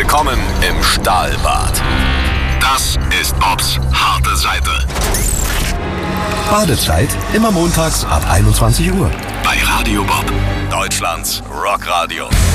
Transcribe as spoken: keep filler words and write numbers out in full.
Willkommen im Stahlbad. Das ist Bobs harte Seite. Badezeit immer montags ab einundzwanzig Uhr. Bei Radio Bob, Deutschlands Rockradio.